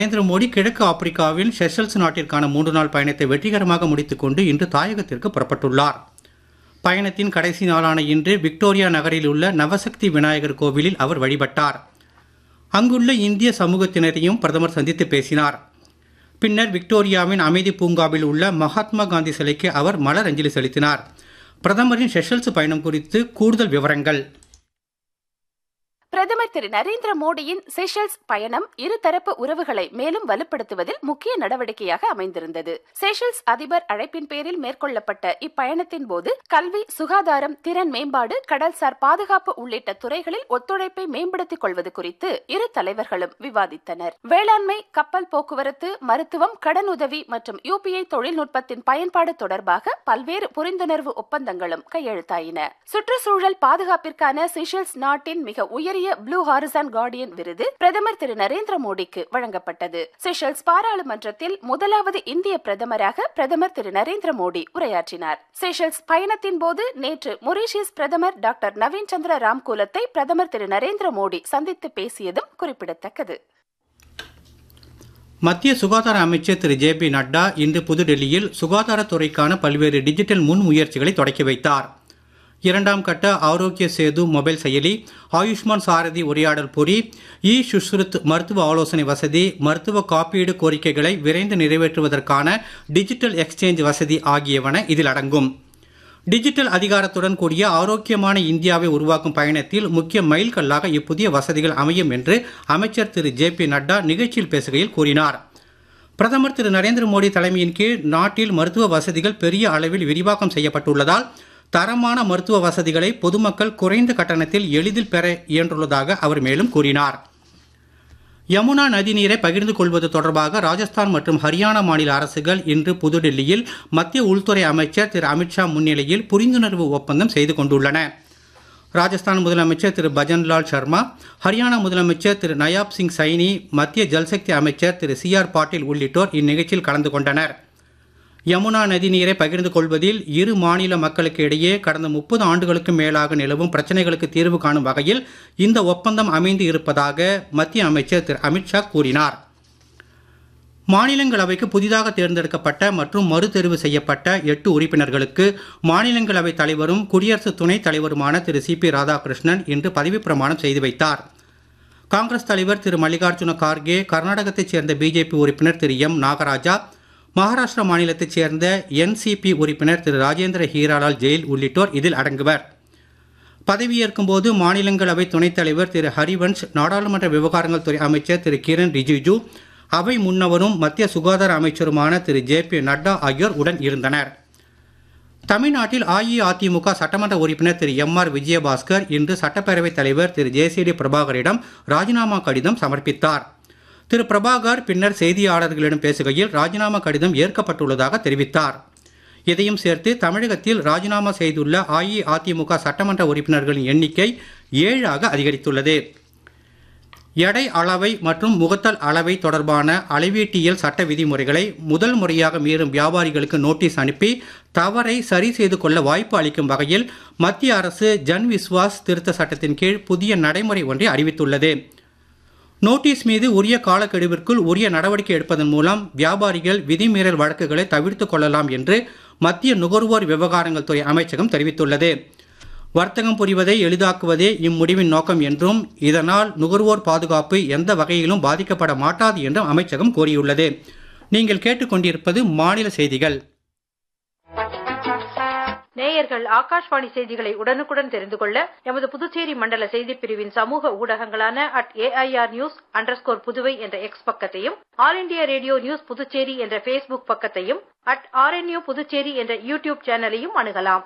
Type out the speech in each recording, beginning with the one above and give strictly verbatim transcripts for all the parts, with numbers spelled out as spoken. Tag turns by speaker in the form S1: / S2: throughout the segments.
S1: நரேந்திர மோடி கிழக்கு ஆப்பிரிக்காவின் செஷல்ஸ் நாட்டிற்கான மூன்று நாள் பயணத்தை வெற்றிகரமாக முடித்துக் கொண்டு இன்று தாயகத்திற்கு புறப்பட்டுள்ளார். பயணத்தின் கடைசி நாளான இன்று விக்டோரியா நகரில் உள்ள நவசக்தி விநாயகர் கோவிலில் அவர் வழிபட்டார். அங்குள்ள இந்திய சமூகத்தினரையும் பிரதமர் சந்தித்து பேசினார். பின்னர் விக்டோரியாவின் அமைதி பூங்காவில் உள்ள மகாத்மா காந்தி சிலைக்கு அவர் மலர் அஞ்சலி செலுத்தினார். பிரதமரின் செஷல்ஸ் பயணம் குறித்து கூடுதல் விவரங்கள்.
S2: பிரதமர் திரு நரேந்திர மோடியின் செஷல்ஸ் பயணம் இருதரப்பு உறவுகளை மேலும் வலுப்படுத்துவதில் முக்கிய நடவடிக்கையாக அமைந்திருந்தது. செஷல்ஸ் அதிபர் அழைப்பின் பேரில் மேற்கொள்ளப்பட்ட இப்பயணத்தின் போது கல்வி, சுகாதாரம், திறன் மேம்பாடு, கடல்சார் பாதுகாப்பு உள்ளிட்ட துறைகளில் ஒத்துழைப்பை மேம்படுத்திக் கொள்வது குறித்து இரு தலைவர்களும் விவாதித்தனர். வேளாண்மை, கப்பல் போக்குவரத்து, மருத்துவம், கடனுதவி மற்றும் யூபிஐ தொழில்நுட்பத்தின் பயன்பாடு தொடர்பாக பல்வேறு புரிந்துணர்வு ஒப்பந்தங்களும் கையெழுத்தாயின. சுற்றுச்சூழல் பாதுகாப்பிற்கான செஷல்ஸ் நாட்டின் மிக உயரிய ப்ளூ ஹாரிசான் கார்டியன் விருது பிரதமர் திரு நரேந்திர மோடிக்கு வழங்கப்பட்டது. செஷல்ஸ் பாராளுமன்றத்தில் முதலாவது இந்திய பிரதமராக பிரதமர் திரு நரேந்திர மோடி உரையாற்றினார். செஷல்ஸ் பயணத்தின் போது நேற்று மொரீஷியஸ் பிரதமர் டாக்டர் நவீன் சந்திர ராம்கூலத்தை பிரதமர் திரு நரேந்திர மோடி சந்தித்து பேசியதும் குறிப்பிடத்தக்கது.
S1: மத்திய சுகாதார அமைச்சர் திரு ஜே பி நட்டா இன்று புதுடெல்லியில் சுகாதாரத்துறைக்கான பல்வேறு டிஜிட்டல் முன் முயற்சிகளை தொடக்கி வைத்தார். இரண்டாம் கட்ட ஆரோக்கிய சேது மொபைல் செயலி, ஆயுஷ்மான் சாரதி உரையாடல் பொறி, இ சுஷ்ருத் மருத்துவ ஆலோசனை வசதி, மருத்துவ காப்பீடு கோரிக்கைகளை விரைந்து நிறைவேற்றுவதற்கான டிஜிட்டல் எக்ஸ்சேஞ்ச் வசதி ஆகியவன இதில் அடங்கும். டிஜிட்டல் அதிகாரத்துடன் கூடிய ஆரோக்கியமான இந்தியாவை உருவாக்கும் பயணத்தில் முக்கிய மைல்கல்லாக இப்புதிய வசதிகள் அமையும் என்று அமைச்சர் திரு ஜே பி நட்டா நிகழ்ச்சியில் பேசுகையில் கூறினார். பிரதமர் திரு நரேந்திர மோடி தலைமையின் கீழ் நாட்டில் மருத்துவ வசதிகள் பெரிய அளவில் விரிவாக்கம் செய்யப்பட்டுள்ளதால் தரமான மருத்துவ வசதிகளை பொதுமக்கள் குறைந்த கட்டணத்தில் எளிதில் பெற இயன்றுள்ளதாக அவர் மேலும் கூறினார். யமுனா நதிநீரை பகிர்ந்து கொள்வது தொடர்பாக ராஜஸ்தான் மற்றும் ஹரியானா மாநில அரசுகள் இன்று புதுடெல்லியில் மத்திய உள்துறை அமைச்சர் திரு அமித்ஷா முன்னிலையில் புரிந்துணர்வு ஒப்பந்தம் செய்து கொண்டுள்ளன. ராஜஸ்தான் முதலமைச்சர் திரு பஜன்லால் சர்மா, ஹரியானா முதலமைச்சர் திரு நயாப் சிங் சைனி, மத்திய ஜல்சக்தி அமைச்சர் திரு சி ஆர் பாட்டீல் உள்ளிட்டோர் இந்நிகழ்ச்சியில் கலந்து கொண்டனர். யமுனா நதி நீரை பகிர்ந்து கொள்வதில் இரு மாநில மக்களுக்கு இடையே கடந்த முப்பது ஆண்டுகளுக்கு மேலாக நிலவும் பிரச்சனைகளுக்கு தீர்வு காணும் வகையில் இந்த ஒப்பந்தம் அமைந்து இருப்பதாக மத்திய அமைச்சர் திரு அமித்ஷா கூறினார். மாநிலங்களவைக்கு புதிதாக தேர்ந்தெடுக்கப்பட்ட மற்றும் மறுதெரிவு செய்யப்பட்ட எட்டு உறுப்பினர்களுக்கு மாநிலங்களவை தலைவரும் குடியரசு துணைத் தலைவருமான திரு சி பி ராதாகிருஷ்ணன் இன்று பதவி பிரமாணம் செய்து வைத்தார். காங்கிரஸ் தலைவர் திரு மல்லிகார்ஜுன கார்கே, கர்நாடகத்தைச் சேர்ந்த பிஜேபி உறுப்பினர் திரு எம் நாகராஜா, மகாராஷ்டிரா மாநிலத்தைச் சேர்ந்த என் சி பி உறுப்பினர் திரு ராஜேந்திர ஹீராலால் ஜெயில் உள்ளிட்டோர் இதில் அடங்குவர். பதவியேற்கும் போது மாநிலங்களவை துணைத் தலைவர் திரு ஹரிவன்ஷ், நாடாளுமன்ற விவகாரங்கள் துறை அமைச்சர் திரு கிரண் ரிஜிஜு, அவை முன்னவரும் மத்திய சுகாதார அமைச்சருமான திரு ஜே பி நட்டா ஆகியோர் உடன் இருந்தனர். தமிழ்நாட்டில் அஇஅதிமுக சட்டமன்ற உறுப்பினர் திரு எம் ஆர் விஜயபாஸ்கர் இன்று சட்டப்பேரவைத் தலைவர் திரு ஜே சி டி பிரபாகரிடம் ராஜினாமா கடிதம் சமர்ப்பித்தார். திரு பிரபாகர் பின்னர் செய்தியாளர்களிடம் பேசுகையில் ராஜினாமா கடிதம் ஏற்கப்பட்டுள்ளதாக தெரிவித்தார். இதையும் சேர்த்து தமிழகத்தில் ராஜினாமா செய்துள்ள அஇஅதிமுக சட்டமன்ற உறுப்பினர்களின் எண்ணிக்கை ஏழாக அதிகரித்துள்ளது. எடை அளவை மற்றும் முகத்தல் அளவை தொடர்பான அளவீட்டியல் சட்ட விதிமுறைகளை முதல் முறையாக மீறும் வியாபாரிகளுக்கு நோட்டீஸ் அனுப்பி தவறை சரி செய்து கொள்ள வாய்ப்பு அளிக்கும் வகையில் மத்திய அரசு ஜன் விஸ்வாஸ் திருத்த சட்டத்தின் கீழ் புதிய நடைமுறை ஒன்றை அறிவித்துள்ளது. நோட்டீஸ் மீது உரிய காலக்கெடுவிற்குள் உரிய நடவடிக்கை எடுப்பதன் மூலம் வியாபாரிகள் விதிமீறல் வழக்குகளை தவிர்த்துக் கொள்ளலாம் என்று மத்திய நுகர்வோர் விவகாரங்கள் துறை அமைச்சகம் தெரிவித்துள்ளது. வர்த்தகம் புரிவதை எளிதாக்குவதே இம்முடிவின் நோக்கம் என்றும் இதனால் நுகர்வோர் பாதுகாப்பு எந்த வகையிலும் பாதிக்கப்பட மாட்டாது என்றும் அமைச்சகம் கூறியுள்ளது. நீங்கள் கேட்டுக்கொண்டிருப்பது மாநில செய்திகள்.
S3: நேயர்கள் ஆகாஷ்வாணி செய்திகளை உடனுக்குடன் தெரிந்து கொள்ள எமது புதுச்சேரி மண்டல செய்திப் பிரிவின் சமூக ஊடகங்களான at AIR news underscore Puduvai என்ற எக்ஸ் பக்கத்தையும், all India radio news Puducherry என்ற பேஸ்புக் பக்கத்தையும், அட் ஆர்என்யூ புதுச்சேரி என்ற யூடியூப் சேனலையும் அணுகலாம்.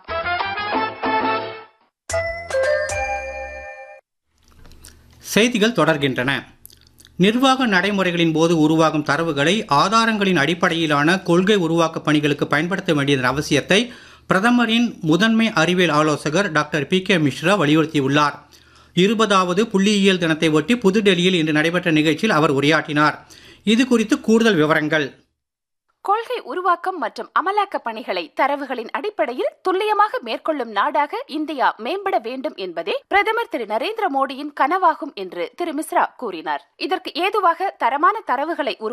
S1: செய்திகள் தொடர்கின்றன. நிர்வாக நடைமுறைகளின் போது உருவாகும் தரவுகளை ஆதாரங்களின் அடிப்படையிலான கொள்கை உருவாக்க பணிகளுக்கு பயன்படுத்த வேண்டியதன் அவசியத்தை பிரதமரின் முதன்மை அறிவியல் ஆலோசகர் டாக்டர் பி கே மிஸ்ரா வலியுறுத்தியுள்ளார். இருபதாவது புள்ளியியல் தினத்தை ஒட்டி புதுடெல்லியில் இன்று நடைபெற்ற நிகழ்ச்சியில் அவர் உரையாற்றினார். இது குறித்து கூடுதல் விவரங்கள்.
S2: கொள்கை உருவாக்கம் மற்றும் அமலாக்க பணிகளை தரவுகளின் அடிப்படையில் துல்லியமாக மேற்கொள்ளும் நாடாக இந்தியா மேம்பட வேண்டும் என்பதே பிரதமர் திரு நரேந்திர மோடியின் கனவாகும் என்று திரு மிஸ்ரா கூறினார். இதற்கு ஏதுவாக தரமான தரவுகளை